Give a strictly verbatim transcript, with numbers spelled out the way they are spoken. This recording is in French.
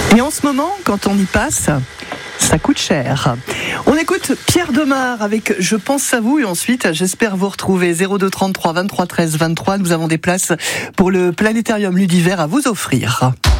Et en ce moment, quand on y passe, ça coûte cher. On écoute Pierre Demar avec Je pense à vous et ensuite j'espère vous retrouver. Zéro deux trente-trois vingt-trois treize vingt-trois. Nous avons des places pour le Planétarium Ludiver à vous offrir.